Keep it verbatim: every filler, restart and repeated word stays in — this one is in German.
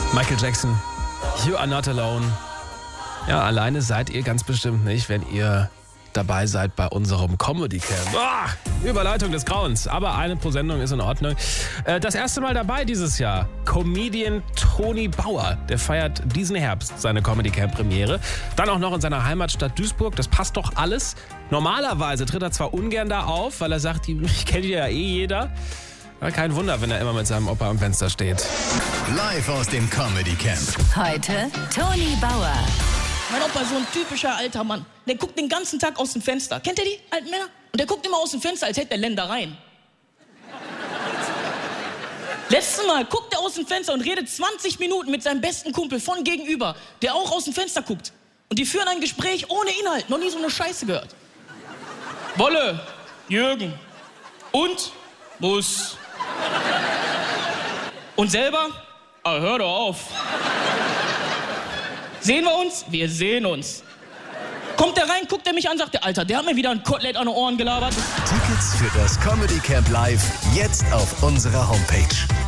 Michael Jackson, You Are Not Alone. Ja, alleine seid ihr ganz bestimmt nicht, wenn ihr dabei seid bei unserem Comedy Camp. Oh, Überleitung des Grauens, aber eine pro Sendung ist in Ordnung. Äh, das erste Mal dabei dieses Jahr, Comedian Toni Bauer. Der feiert diesen Herbst seine Comedy Camp Premiere. Dann auch noch in seiner Heimatstadt Duisburg. Das passt doch alles. Normalerweise tritt er zwar ungern da auf, weil er sagt, ich kenne ja eh jeder. Aber kein Wunder, wenn er immer mit seinem Opa am Fenster steht. Live aus dem Comedy Camp. Heute Toni Bauer. Mein Opa ist so ein typischer alter Mann. Der guckt den ganzen Tag aus dem Fenster. Kennt ihr die alten Männer? Und der guckt immer aus dem Fenster, als hätte er Ländereien. Letztes Mal guckt er aus dem Fenster und redet zwanzig Minuten mit seinem besten Kumpel von gegenüber, der auch aus dem Fenster guckt. Und die führen ein Gespräch ohne Inhalt. Noch nie so eine Scheiße gehört. Wolle, Jürgen und muss. Und selber? Ah, hör doch auf. Sehen wir uns? Wir sehen uns. Kommt der rein, guckt er mich an, sagt der Alter, der hat mir wieder ein Kotelett an den Ohren gelabert. Tickets für das Comedy Camp Live jetzt auf unserer Homepage.